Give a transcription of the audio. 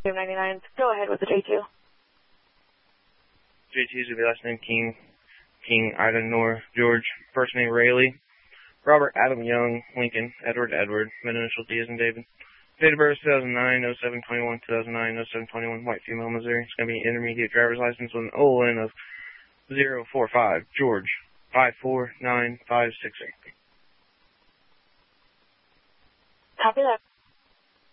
99. Go ahead with the J2. J2's will be last name King. King, Ida, Nor, George. First name Rayleigh. Robert Adam Young, Lincoln. Edward, middle initial D as in David. Date of birth 2009, 0721, 2009, 0721, white female, Missouri. It's going to be an intermediate driver's license with an OLN of 045. George, 549568. Copy that.